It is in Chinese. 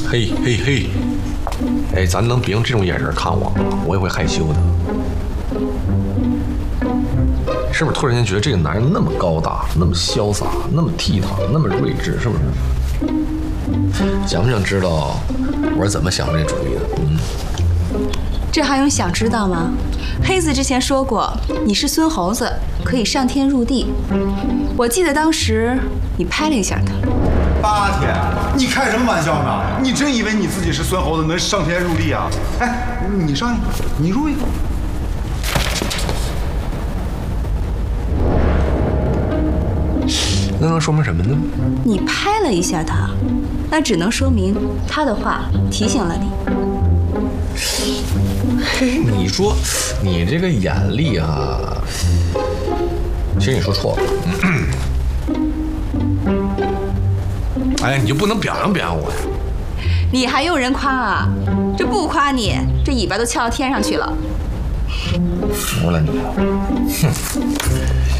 嘿嘿嘿，哎，咱能别用这种眼神看我吗？我也会害羞的。是不是突然间觉得这个男人那么高大，那么潇洒，那么倜傥，那么睿智？是不是？想不想知道我是怎么想这主意的？ 这还用想知道吗？黑子之前说过，你是孙猴子，可以上天入地。我记得当时你拍了一下他。 8天？你开什么玩笑呢？你真以为你自己是孙猴子能上天入地啊？哎，你上一个，你入一个。 那能说明什么呢？ 你拍了一下他，那只能说明他的话提醒了你。 嘿，你说你这个眼力啊，其实你说错了。哎，你就不能表扬表扬我呀？ 你还用人夸啊？这不夸你，这尾巴都翘到天上去了。 服了你了，哼！